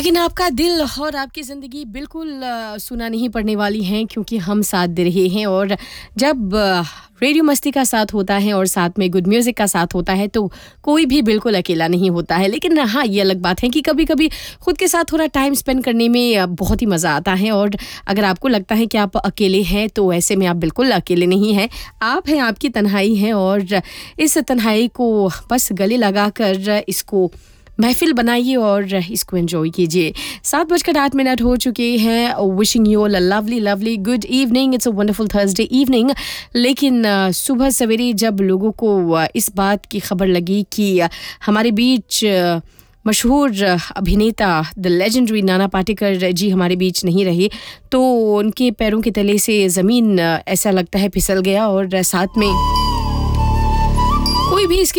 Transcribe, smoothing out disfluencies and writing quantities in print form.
लेकिन आपका दिल और आपकी ज़िंदगी बिल्कुल सुना नहीं पड़ने वाली हैं क्योंकि हम साथ दे रहे हैं और जब रेडियो मस्ती का साथ होता है और साथ में गुड म्यूज़िक का साथ होता है तो कोई भी बिल्कुल अकेला नहीं होता है। लेकिन हाँ, ये अलग बात है कि कभी-कभी खुद के साथ थोड़ा टाइम स्पेंड करने में बहुत ही मज़ा आता है और अगर आपको लगता है कि आप अकेले हैं तो ऐसे में आप बिल्कुल अकेले नहीं हैं। आप हैं, आपकी तन्हाई है और इस तन्हाई को बस गले लगाकर इसको महफिल बनाइए और इसको एंजॉय कीजिए। 7:08 हो चुके हैं। Wishing you all a lovely lovely good evening. It's a wonderful Thursday evening. लेकिन सुबह सवेरे जब लोगों को इस बात की खबर लगी कि हमारे बीच मशहूर अभिनेता द लेजेंडरी नाना पाटेकर जी हमारे बीच नहीं रहे तो उनके पैरों के तले से ज़मीन ऐसा लगता है फिसल गया और साथ में कोई भी इसके